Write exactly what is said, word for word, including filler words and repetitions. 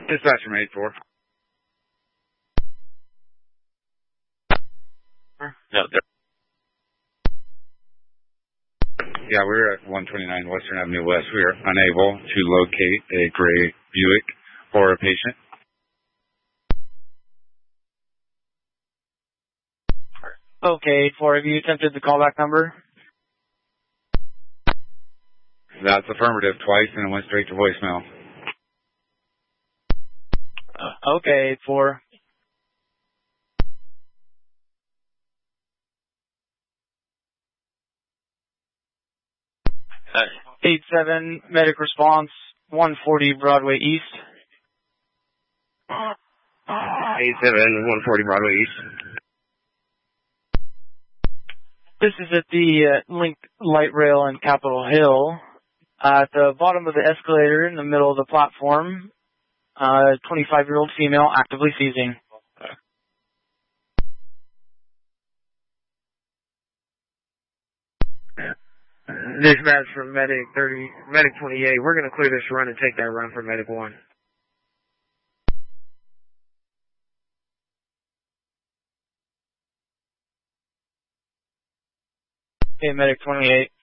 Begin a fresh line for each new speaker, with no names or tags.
Dispatcher made four.
No, there.
Yeah, we were at one twenty-nine Western Avenue West. We are unable to locate a gray Buick or a patient.
Okay, four, have you attempted the callback number?
That's affirmative twice, and it went straight to voicemail.
Uh, okay, four.
Uh,
eight seven, medic response, one forty Broadway East.
eight seven, one forty Broadway East.
This is at the uh, Link Light Rail in Capitol Hill. Uh, at the bottom of the escalator in the middle of the platform, uh, twenty-five-year-old female actively seizing.
Dispatch from Medic thirty, Medic twenty-eight. We're going to clear this run and take that run for Medic one.
Okay, Medic twenty-eight.